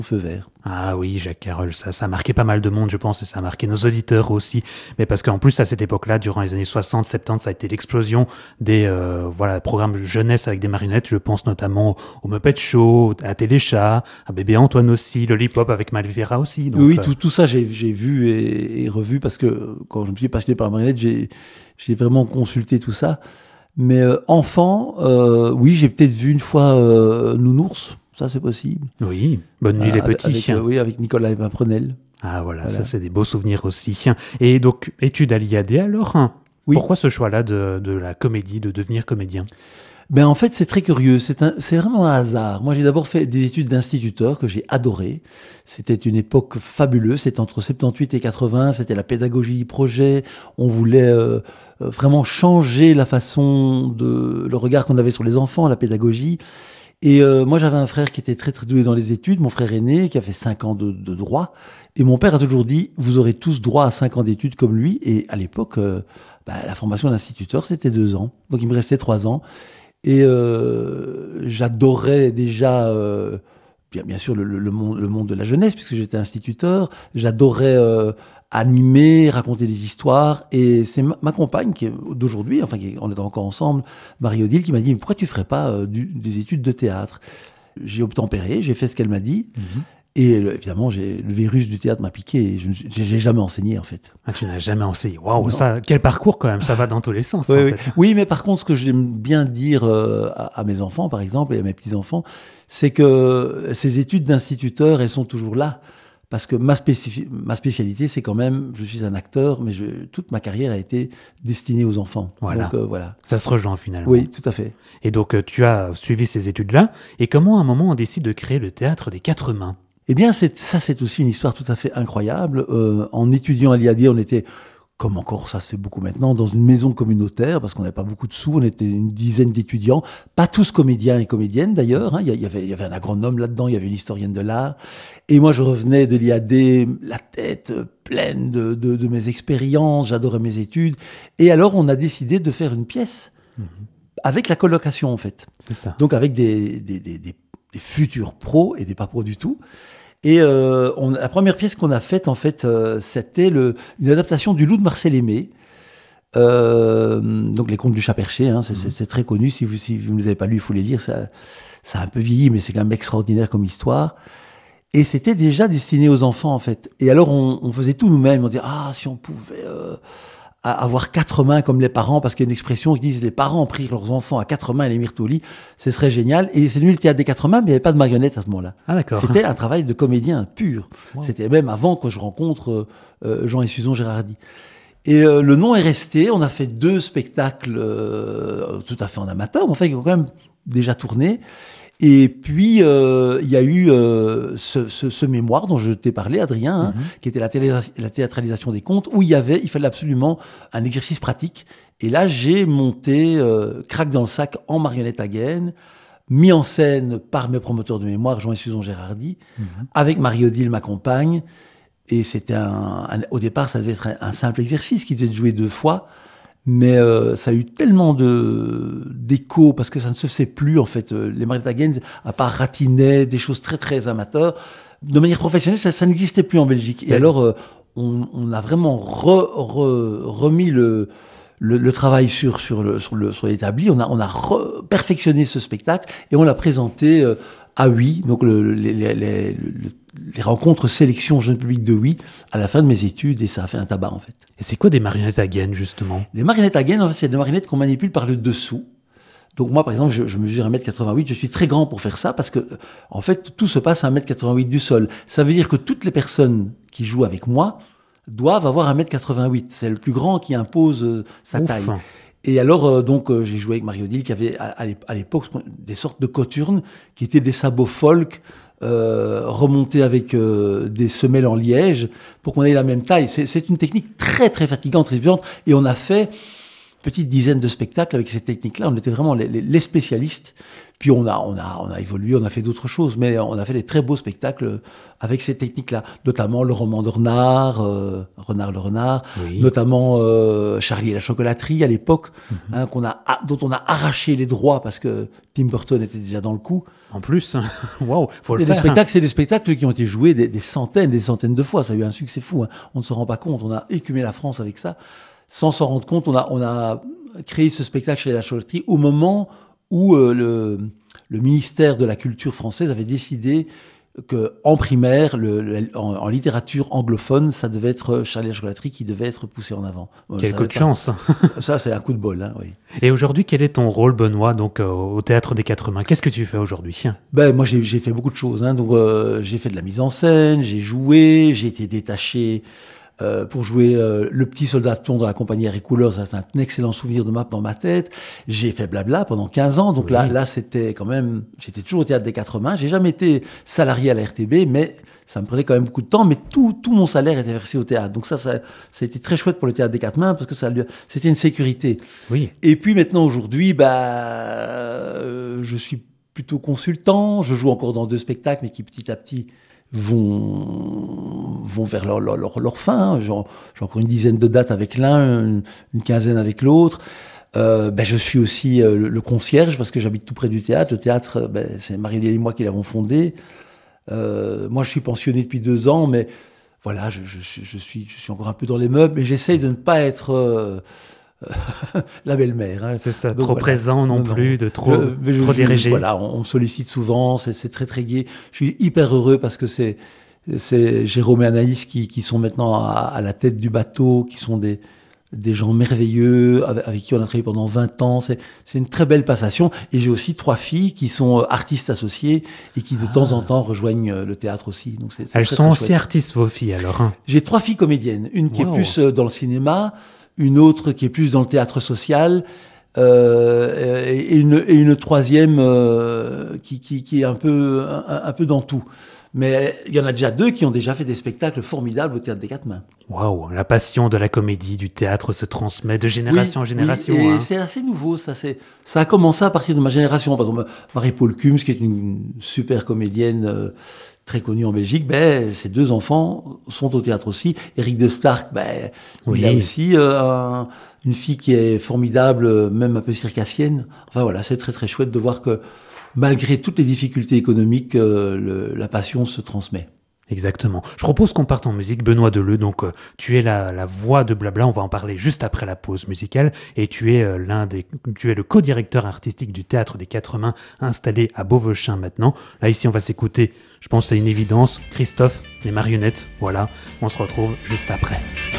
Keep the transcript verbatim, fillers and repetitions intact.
Feu vert. Ah oui, Jacques Carol, ça, ça a marqué pas mal de monde, je pense, et ça a marqué nos auditeurs aussi. Mais parce qu'en plus, à cette époque-là, durant les années soixante, soixante-dix, ça a été l'explosion des euh, voilà, programmes jeunesse avec des marionnettes. Je pense notamment au Muppet Show, à Téléchat, à Bébé Antoine aussi, Lollipop avec Malvira aussi. Donc, oui, euh... tout, tout ça, j'ai, j'ai vu et, et revu parce que quand je me suis passionné par la marionnette, j'ai, j'ai vraiment consulté tout ça. Mais euh, enfant, euh, oui, j'ai peut-être vu une fois euh, Nounours. Ça, c'est possible. Oui, Bonne nuit euh, les petits. Avec, euh, oui, avec Nicolas Prenel. Ah voilà, voilà, ça c'est des beaux souvenirs aussi. Et donc, études à l'I A D alors, oui. Pourquoi ce choix-là de, de la comédie, de devenir comédien ? Ben en fait, c'est très curieux. C'est, un, c'est vraiment un hasard. Moi, j'ai d'abord fait des études d'instituteur que j'ai adoré. C'était une époque fabuleuse. C'était entre soixante-dix-huit et quatre-vingts. C'était la pédagogie projet. On voulait euh, vraiment changer la façon de le regard qu'on avait sur les enfants, la pédagogie. Et euh, moi, j'avais un frère qui était très, très doué dans les études, mon frère aîné, qui a fait cinq ans de, de droit. Et mon père a toujours dit, vous aurez tous droit à cinq ans d'études comme lui. Et à l'époque, euh, bah, la formation d'instituteur, c'était deux ans. Donc, il me restait trois ans. Et euh, j'adorais déjà, euh, bien, bien sûr, le, le, le, monde, le monde de la jeunesse, puisque j'étais instituteur. J'adorais euh, animer, raconter des histoires. Et c'est ma, ma compagne qui est, d'aujourd'hui, enfin, qui, on est encore ensemble, Marie-Odile, qui m'a dit, mais pourquoi tu ne ferais pas euh, du, des études de théâtre ? J'ai obtempéré, j'ai fait ce qu'elle m'a dit. Mm-hmm. Et évidemment, j'ai, le virus du théâtre m'a piqué et je n'ai jamais enseigné, en fait. Ah, tu n'as jamais enseigné. Waouh, ça, quel parcours quand même, ça va dans tous les sens. Oui, en oui. fait. oui, mais par contre, ce que j'aime bien dire euh, à, à mes enfants, par exemple, et à mes petits-enfants, c'est que ces études d'instituteur, elles sont toujours là. Parce que ma, spécifi- ma spécialité, c'est quand même, je suis un acteur, mais je, toute ma carrière a été destinée aux enfants. Voilà. Donc, euh, voilà. Ça se rejoint finalement. Oui, tout à fait. Et donc, euh, tu as suivi ces études-là. Et comment, à un moment, on décide de créer le théâtre des quatre mains ? Eh bien, c'est, ça, c'est aussi une histoire tout à fait incroyable. Euh, en étudiant à l'I A D, on était, comme encore ça se fait beaucoup maintenant, dans une maison communautaire, parce qu'on n'avait pas beaucoup de sous, on était une dizaine d'étudiants, pas tous comédiens et comédiennes d'ailleurs, hein. il, y avait, il y avait un agronome là-dedans, il y avait une historienne de l'art, et moi je revenais de l'I A D, la tête pleine de, de, de mes expériences, j'adorais mes études, et alors on a décidé de faire une pièce, mmh. avec la colocation en fait. C'est ça. Donc avec des, des, des, des, des futurs pros et des pas pros du tout. Et euh, on, la première pièce qu'on a faite, en fait, euh, c'était le, une adaptation du Loup de Marcel Aimé. Euh, donc les Contes du Chat Perché, hein, c'est, mmh. c'est, c'est très connu. Si vous si vous ne les avez pas lus, il faut les lire. Ça, ça a un peu vieilli, mais c'est quand même extraordinaire comme histoire. Et c'était déjà destiné aux enfants, en fait. Et alors, on, on faisait tout nous-mêmes. On disait, ah, si on pouvait euh, avoir quatre mains comme les parents, parce qu'il y a une expression qui dit, les parents prirent leurs enfants à quatre mains et les mirent au lit, ce serait génial. Et c'est devenu le théâtre des quatre mains, mais il n'y avait pas de marionnettes à ce moment-là. Ah, d'accord. C'était un travail de comédien pur. Wow. C'était même avant que je rencontre euh, Jean et Suzon Gérardi. Et euh, le nom est resté. On a fait deux spectacles euh, tout à fait en amateur, mais enfin, ils ont quand même déjà tourné. Et puis, il euh, y a eu euh, ce, ce, ce mémoire dont je t'ai parlé, Adrien, hein, mm-hmm. qui était la, télé- la théâtralisation des contes, où il y avait, il fallait absolument un exercice pratique. Et là, j'ai monté euh, Crac dans le sac en marionnette à gaine, mis en scène par mes promoteurs de mémoire, Jean et Suzon Gérardi, mm-hmm. avec Marie-Odile, ma compagne. Et c'était un, un, au départ, ça devait être un, un simple exercice qui devait être joué deux fois. Mais euh, ça a eu tellement de, d'écho, parce que ça ne se faisait plus, en fait. Les marionnettes à gaine, à part Ratinet, des choses très, très amateurs, de manière professionnelle, ça, ça n'existait plus en Belgique. Et ouais. alors, euh, on, on a vraiment re, re, remis le, le, le travail sur, sur, le, sur, le, sur l'établi. On a, on a re, perfectionné ce spectacle et on l'a présenté euh, à Oui, donc le, les, les, les, les rencontres sélection jeune public de Oui, à la fin de mes études, et ça a fait un tabac, en fait. Et c'est quoi des marionnettes à gaine, justement ? Les marionnettes à gaine, en fait, c'est des marionnettes qu'on manipule par le dessous. Donc moi, par exemple, je, je mesure un mètre quatre-vingt-huit, je suis très grand pour faire ça, parce que, en fait, tout se passe à un mètre quatre-vingt-huit du sol. Ça veut dire que toutes les personnes qui jouent avec moi doivent avoir un mètre quatre-vingt-huit. C'est le plus grand qui impose euh, sa Ouf. taille. Et alors, euh, donc, euh, j'ai joué avec Marie-Odile, qui avait, à, à l'époque, des sortes de coturnes, qui étaient des sabots folk, euh, remontés avec euh, des semelles en liège, pour qu'on ait la même taille. C'est, c'est une technique très, très fatigante, très violente. Et on a fait petite dizaine de spectacles avec ces techniques-là. On était vraiment les, les, les spécialistes. Puis on a, on a, on a évolué, on a fait d'autres choses, mais on a fait des très beaux spectacles avec ces techniques-là, notamment le roman de Renard, euh, Renard le Renard, oui. notamment euh, Charlie et la chocolaterie à l'époque, mm-hmm. hein, qu'on a, dont on a arraché les droits parce que Tim Burton était déjà dans le coup. En plus, waouh, faut le et faire. Les spectacles, c'est des spectacles qui ont été joués des, des centaines, des centaines de fois. Ça a eu un succès fou. Hein. On ne se rend pas compte. On a écumé la France avec ça, sans s'en rendre compte. On a, on a créé ce spectacle chez la chocolaterie au moment où euh, le, le ministère de la Culture française avait décidé qu'en primaire, le, le, en, en littérature anglophone, ça devait être Charlie et la chocolaterie qui devait être poussé en avant. Quel coup de chance. Ça, c'est un coup de bol, hein, oui. Et aujourd'hui, quel est ton rôle, Benoît, donc, euh, au Théâtre des Quatre Mains? Qu'est-ce que tu fais aujourd'hui? Ben, moi, j'ai, j'ai fait beaucoup de choses. Hein. Donc, euh, j'ai fait de la mise en scène, j'ai joué, j'ai été détaché Euh, pour jouer euh, le petit soldat de plomb dans la compagnie Air et Couleurs. Ça, c'est un excellent souvenir de ma, dans ma tête. J'ai fait Blabla pendant quinze ans. Donc oui. là, là, c'était quand même... J'étais toujours au Théâtre des Quatre Mains. J'ai jamais été salarié à la R T B, mais ça me prenait quand même beaucoup de temps. Mais tout, tout mon salaire était versé au théâtre. Donc ça, ça, ça a été très chouette pour le Théâtre des Quatre Mains parce que ça, c'était une sécurité. Oui. Et puis maintenant, aujourd'hui, bah, euh, je suis plutôt consultant. Je joue encore dans deux spectacles, mais qui petit à petit... vont vont vers leur leur leur, leur fin. J'ai, j'ai encore une dizaine de dates avec l'un, une, une quinzaine avec l'autre. Euh, ben je suis aussi euh, le, le concierge parce que j'habite tout près du théâtre. Le théâtre, ben, c'est Marie-Lélie et moi qui l'avons fondé. Euh, moi, je suis pensionné depuis deux ans, mais voilà, je, je, je suis je suis encore un peu dans les meubles, mais j'essaye de ne pas être euh, la belle-mère. Hein. C'est ça, donc, trop voilà. présent non, non plus, non. de trop, je, trop je, dirigé. Voilà, on, on me sollicite souvent, c'est, c'est très très gai. Je suis hyper heureux parce que c'est, c'est Jérôme et Anaïs qui, qui sont maintenant à, à la tête du bateau, qui sont des, des gens merveilleux, avec, avec qui on a travaillé pendant vingt ans. C'est, c'est une très belle passation. Et j'ai aussi trois filles qui sont artistes associées et qui de ah. temps en temps rejoignent le théâtre aussi. Donc c'est, c'est Elles très, sont très aussi chouette. Artistes, vos filles, alors hein. J'ai trois filles comédiennes. Une qui wow. est plus dans le cinéma, une autre qui est plus dans le théâtre social, euh, et, une, et une troisième euh, qui, qui, qui est un peu, un, un peu dans tout. Mais il y en a déjà deux qui ont déjà fait des spectacles formidables au Théâtre des Quatre Mains. Waouh, la passion de la comédie, du théâtre se transmet de génération oui, en génération. Oui, et hein. c'est assez nouveau, ça. C'est, ça a commencé à partir de ma génération. Par exemple, Marie-Paul Kums, qui est une super comédienne euh, très connue en Belgique, ben, ses deux enfants sont au théâtre aussi. Éric de Starck, ben, oui. il a aussi euh, un, une fille qui est formidable, même un peu circassienne. Enfin voilà, c'est très très chouette de voir que malgré toutes les difficultés économiques, euh, le, la passion se transmet. Exactement. Je propose qu'on parte en musique. Benoît Deleu, donc euh, tu es la, la voix de Blabla, on va en parler juste après la pause musicale, et tu es euh, l'un des, tu es le co-directeur artistique du Théâtre des Quatre Mains, installé à Beauvechin maintenant. Là ici, on va s'écouter, je pense que c'est une évidence, Christophe, les marionnettes, voilà. On se retrouve juste après.